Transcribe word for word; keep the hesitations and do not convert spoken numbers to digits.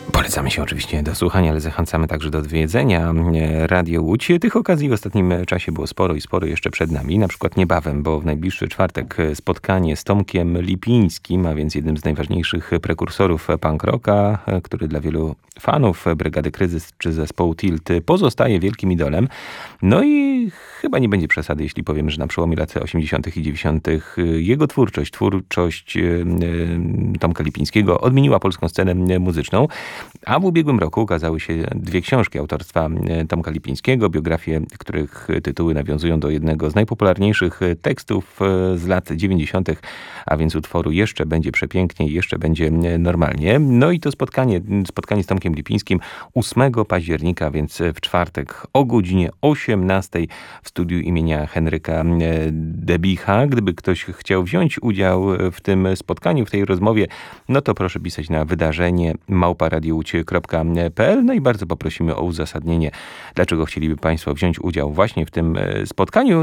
Polecamy się oczywiście do słuchania, ale zachęcamy także do odwiedzenia Radio Łódź. Tych okazji w ostatnim czasie było sporo i sporo jeszcze przed nami. Na przykład niebawem, bo w najbliższy czwartek spotkanie z Tomkiem Lipińskim, a więc jednym z najważniejszych prekursorów punk rocka, który dla wielu fanów Brygady Kryzys czy zespołu Tilt pozostaje wielkim idolem. No i chyba nie będzie przesady, jeśli powiem, że na przełomie lat osiemdziesiątych i dziewięćdziesiątych jego twórczość, twórczość Tomka Lipińskiego odmieniła polską scenę muzyczną. A w ubiegłym roku ukazały się dwie książki autorstwa Tomka Lipińskiego, biografie, których tytuły nawiązują do jednego z najpopularniejszych tekstów z lat dziewięćdziesiątych, a więc utworu Jeszcze będzie przepięknie i jeszcze będzie normalnie. No i to spotkanie, spotkanie z Tomkiem Lipińskim ósmego października, więc w czwartek o godzinie osiemnastej w studiu imienia Henryka Debicha. Gdyby ktoś chciał wziąć udział w tym spotkaniu, w tej rozmowie, no to proszę pisać na wydarzenie małpa radio łódź kropka p l. No i bardzo poprosimy o uzasadnienie, dlaczego chcieliby Państwo wziąć udział właśnie w tym spotkaniu.